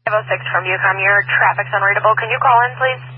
506 from Yukon. Your traffic's unreadable. Can you call in, please?